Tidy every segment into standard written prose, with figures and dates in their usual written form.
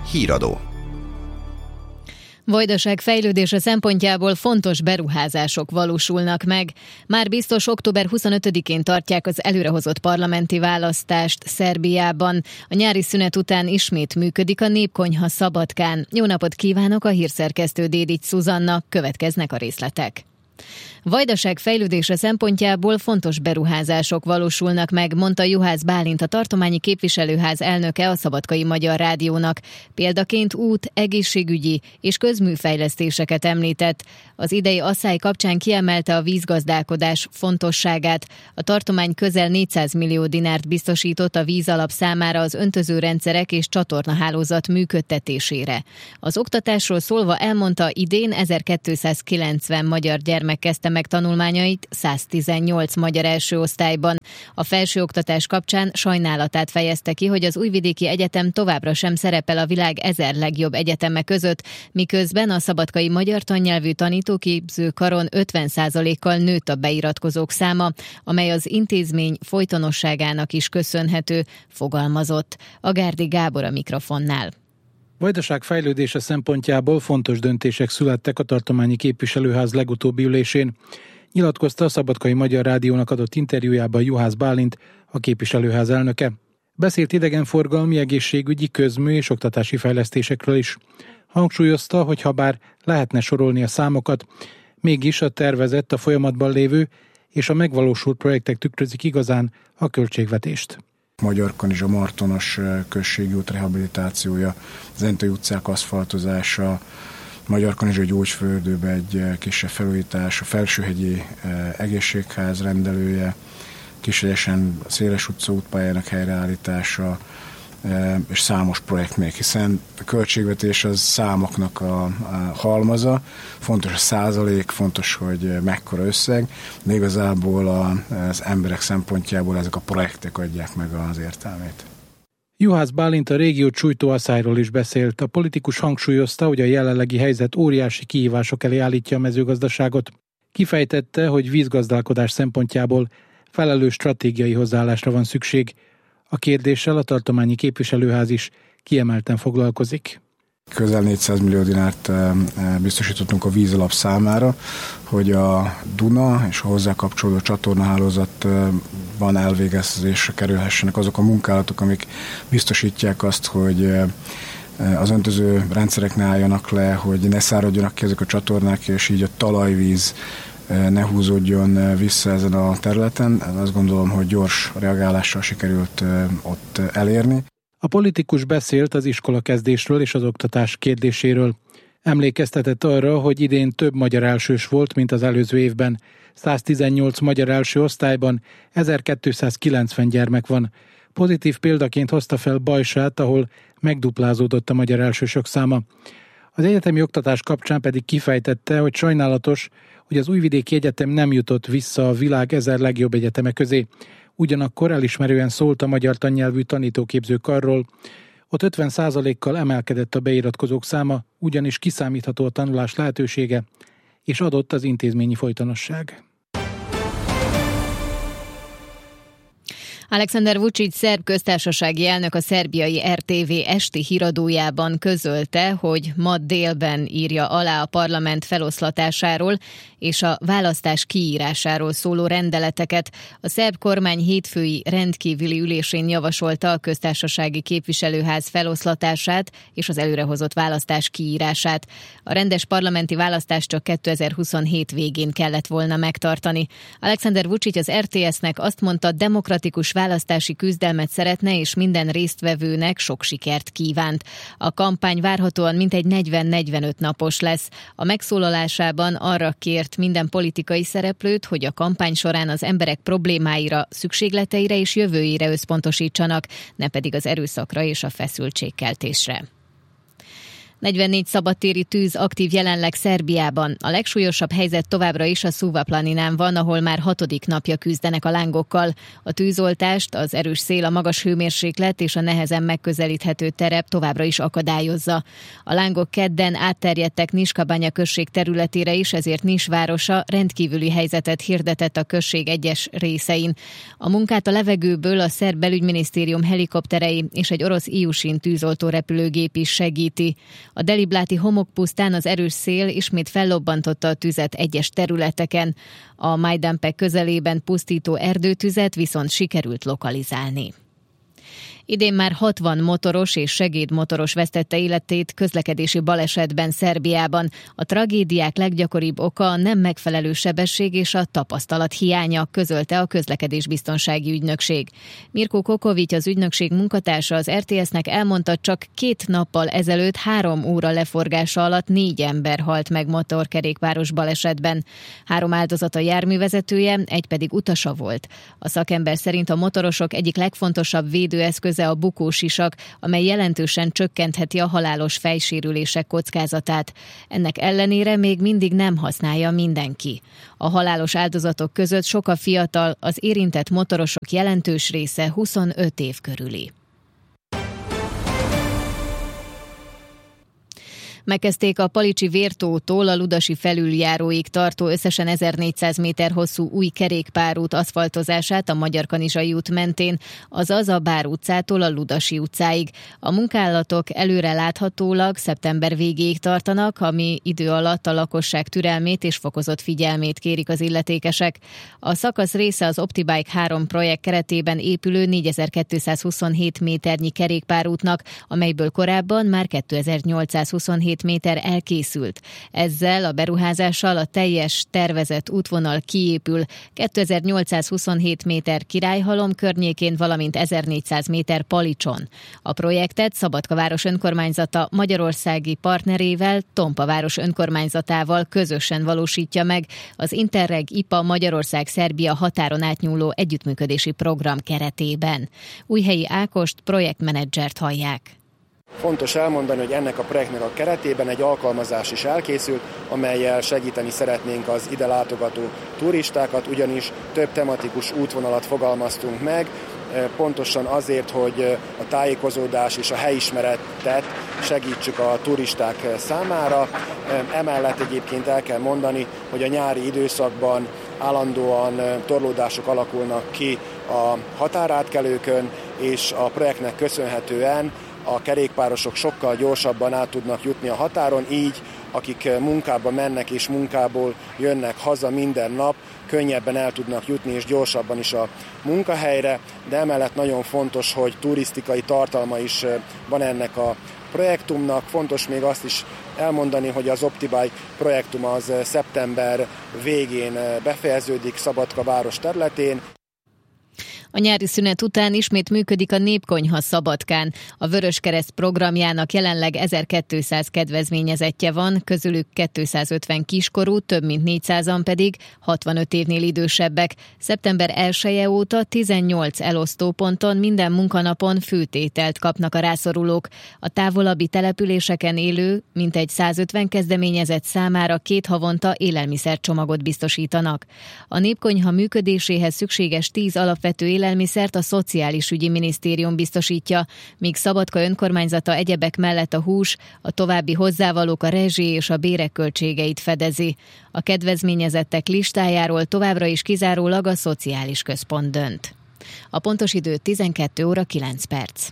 Híradó. Vajdaság fejlődése szempontjából fontos beruházások valósulnak meg. Már biztos október 25-én tartják az előrehozott parlamenti választást Szerbiában. A nyári szünet után ismét működik a Népkonyha Szabadkán. Jó napot kívánok, a hírszerkesztő Dédics Szuzanna, következnek a részletek. Vajdaság fejlődése szempontjából fontos beruházások valósulnak meg, mondta Juhász Bálint, a tartományi képviselőház elnöke a Szabadkai Magyar Rádiónak. Példaként út, egészségügyi és közműfejlesztéseket említett. Az idei asszály kapcsán kiemelte a vízgazdálkodás fontosságát. A tartomány közel 400 millió dinárt biztosított a vízalap számára az öntözőrendszerek és csatornahálózat működtetésére. Az oktatásról szólva elmondta, idén 1290 magyar gyermek kezdte meg tanulmányait 118 magyar első osztályban. A felsőoktatás kapcsán sajnálatát fejezte ki, hogy az Újvidéki Egyetem továbbra sem szerepel a világ 1000 legjobb egyeteme között, miközben a szabadkai magyar tannyelvű tanítóképző karon 50%-kal nőtt a beiratkozók száma, amely az intézmény folytonosságának is köszönhető, fogalmazott. Agárdi Gábor a mikrofonnál. Vajdaság fejlődése szempontjából fontos döntések születtek a tartományi képviselőház legutóbbi ülésén. Nyilatkozta a Szabadkai Magyar Rádiónak adott interjújában Juhász Bálint, a képviselőház elnöke. Beszélt idegenforgalmi, egészségügyi, közmű és oktatási fejlesztésekről is. Hangsúlyozta, hogy ha bár lehetne sorolni a számokat, mégis a tervezett, a folyamatban lévő és a megvalósult projektek tükrözik igazán a költségvetést. Magyarkanizsa Martonos községi út rehabilitációja, az Entai utcák aszfaltozása, Magyarkanizsa Gyógyfürdőbe egy kisebb felújítás, a Felsőhegyi egészségház rendelője, Kishegyesen Széles utca útpályának helyreállítása, és számos projekt még, hiszen a költségvetés az számoknak a halmaza, fontos a százalék, fontos, hogy mekkora összeg, de igazából az emberek szempontjából ezek a projektek adják meg az értelmét. Juhász Bálint a régió sújtó asszályról is beszélt. A politikus hangsúlyozta, hogy a jelenlegi helyzet óriási kihívások elé állítja a mezőgazdaságot. Kifejtette, hogy vízgazdálkodás szempontjából felelős stratégiai hozzáállásra van szükség. A kérdéssel a tartományi képviselőház is kiemelten foglalkozik. Közel 400 millió dinárt biztosítottunk a vízalap számára, hogy a Duna és a hozzá kapcsolódó csatornahálózatban elvégezésre kerülhessenek azok a munkálatok, amik biztosítják azt, hogy az öntöző rendszerek ne álljanak le, hogy ne száradjanak ki ezek a csatornák, és így a talajvíz ne húzódjon vissza ezen a területen. Azt gondolom, hogy gyors reagálással sikerült ott elérni. A politikus beszélt az iskolakezdésről és az oktatás kérdéséről. Emlékeztetett arra, hogy idén több magyar elsős volt, mint az előző évben. 118 magyar első osztályban 1290 gyermek van. Pozitív példaként hozta fel Bajsát, ahol megduplázódott a magyar elsősök száma. Az egyetemi oktatás kapcsán pedig kifejtette, hogy sajnálatos, hogy az Újvidéki Egyetem nem jutott vissza a világ 1000 legjobb egyeteme közé. Ugyanakkor elismerően szólt a magyar tannyelvű tanítóképző karról. Ott 50%-kal emelkedett a beiratkozók száma, ugyanis kiszámítható a tanulás lehetősége, és adott az intézményi folytonosság. Alexander Vučić szerb köztársasági elnök a szerbiai RTV esti híradójában közölte, hogy ma délben írja alá a parlament feloszlatásáról és a választás kiírásáról szóló rendeleteket. A szerb kormány hétfői rendkívüli ülésén javasolta a köztársasági képviselőház feloszlatását és az előrehozott választás kiírását. A rendes parlamenti választást csak 2027 végén kellett volna megtartani. Alexander Vučić az RTS-nek azt mondta, demokratikus választási küzdelmet szeretne, és minden résztvevőnek sok sikert kívánt. A kampány várhatóan mintegy 40-45 napos lesz. A megszólalásában arra kért minden politikai szereplőt, hogy a kampány során az emberek problémáira, szükségleteire és jövőjére összpontosítsanak, ne pedig az erőszakra és a feszültségkeltésre. 44 szabadtéri tűz aktív jelenleg Szerbiában. A legsúlyosabb helyzet továbbra is a Suva-planinán van, ahol már 6. napja küzdenek a lángokkal. A tűzoltást az erős szél, a magas hőmérséklet és a nehezen megközelíthető terep továbbra is akadályozza. A lángok kedden átterjedtek Niskabanya község területére is, ezért Nis városa rendkívüli helyzetet hirdetett a község egyes részein. A munkát a levegőből a szerb belügyminisztérium helikopterei és egy orosz Iusin tűzoltó repülőgép is segíti. A delibláti homokpusztán az erős szél ismét fellobbantotta a tüzet egyes területeken. A Majdanpek közelében pusztító erdőtüzet viszont sikerült lokalizálni. Idén már 60 motoros és segédmotoros vesztette életét közlekedési balesetben Szerbiában. A tragédiák leggyakoribb oka a nem megfelelő sebesség és a tapasztalat hiánya, közölte a közlekedésbiztonsági ügynökség. Mirko Kokovics, az ügynökség munkatársa, az RTS-nek elmondta, csak 2 nappal ezelőtt 3 óra leforgása alatt 4 ember halt meg motorkerékpáros balesetben. 3 áldozat a járművezetője, egy pedig utasa volt. A szakember szerint a motorosok egyik legfontosabb védőeszköze a bukósisak, amely jelentősen csökkentheti a halálos fejsérülések kockázatát. Ennek ellenére még mindig nem használja mindenki. A halálos áldozatok között sok a fiatal, az érintett motorosok jelentős része 25 év körüli. Megkezdték a Palicsi vértótól a Ludasi felüljáróig tartó összesen 1400 méter hosszú új kerékpárút aszfaltozását a Magyarkanizsai út mentén, azaz a Bár utcától a Ludasi utcáig. A munkálatok előre láthatólag szeptember végéig tartanak, ami idő alatt a lakosság türelmét és fokozott figyelmét kérik az illetékesek. A szakasz része az OptiBike 3 projekt keretében épülő 4227 méternyi kerékpárútnak, amelyből korábban már 2827 méter elkészült. Ezzel a beruházással a teljes tervezett útvonal kiépül 2827 méter Királyhalom környékén, valamint 1400 méter Palicson. A projektet Szabadka város önkormányzata magyarországi partnerével, Tompa város önkormányzatával közösen valósítja meg az Interreg IPA Magyarország-Szerbia határon átnyúló együttműködési program keretében. Újhelyi Ákost, projektmenedzsert hallják. Fontos elmondani, hogy ennek a projektnek a keretében egy alkalmazás is elkészült, amellyel segíteni szeretnénk az ide látogató turistákat, ugyanis több tematikus útvonalat fogalmaztunk meg, pontosan azért, hogy a tájékozódás és a helyismeretet segítsük a turisták számára. Emellett egyébként el kell mondani, hogy a nyári időszakban állandóan torlódások alakulnak ki a határátkelőkön, és a projektnek köszönhetően a kerékpárosok sokkal gyorsabban át tudnak jutni a határon, így akik munkába mennek és munkából jönnek haza minden nap, könnyebben el tudnak jutni és gyorsabban is a munkahelyre, de emellett nagyon fontos, hogy turisztikai tartalma is van ennek a projektumnak. Fontos még azt is elmondani, hogy az OptiBike projektum az szeptember végén befejeződik Szabadka város területén. A nyári szünet után ismét működik a Népkonyha Szabadkán. A Vöröskereszt programjának jelenleg 1200 kedvezményezettje van, közülük 250 kiskorú, több mint 400-an pedig 65 évnél idősebbek. Szeptember 1-e óta 18 elosztóponton minden munkanapon főtételt kapnak a rászorulók. A távolabbi településeken élő mintegy 150 kezdeményezett számára 2 havonta élelmiszercsomagot biztosítanak. A Népkonyha működéséhez szükséges 10 alapvető élelmiszert a Szociális Ügyi Minisztérium biztosítja, míg Szabadka önkormányzata egyebek mellett a hús, a további hozzávalók, a rezsi és a bérek költségeit fedezi. A kedvezményezettek listájáról továbbra is kizárólag a Szociális Központ dönt. A pontos idő 12 óra 9 perc.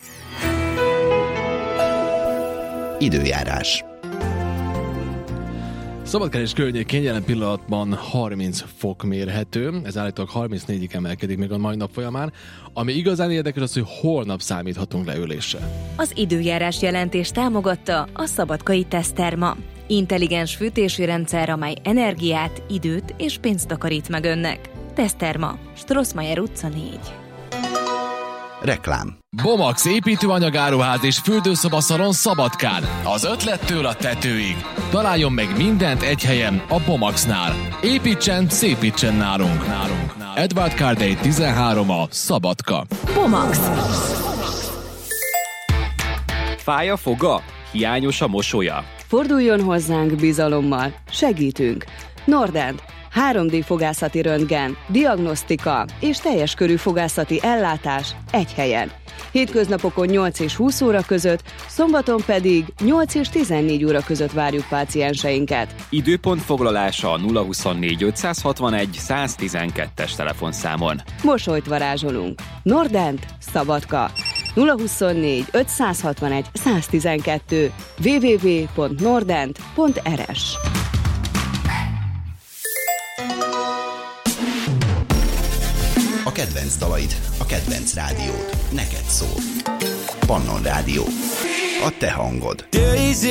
Időjárás. Szabadkán és környékén jelen pillanatban 30 fok mérhető, ez állítólag 34-ig emelkedik még a mai nap folyamán, ami igazán érdekes az, hogy holnap számíthatunk leülésre. Az időjárás jelentés támogatta a szabadkai Teszterma. Intelligens fűtési rendszer, amely energiát, időt és pénzt takarít meg önnek. Teszterma, Strossmayer utca 4. Reklám. Bomax építőanyagáruház és fürdőszobaszalon Szabadkán. Az ötlettől a tetőig. Találjon meg mindent egy helyen a Bomaxnál. Építsen, szépítsen nálunk. Edward Cardey 13 a Szabadka. Bomax. Fáj a foga? Hiányos a mosolya? Forduljon hozzánk bizalommal, segítünk. Nordent, 3D fogászati röntgen, diagnosztika és teljes körű fogászati ellátás egy helyen. Hétköznapokon 8 és 20 óra között, szombaton pedig 8 és 14 óra között várjuk pácienseinket. Időpontfoglalása a 024 561 112-es telefonszámon. Mosolyt varázsolunk. Nordent, Szabadka. 024 561 112 www.nordent.rs. A kedvenc dalaid, a kedvenc rádiód, neked szól. Pannon Rádió. A te hangod.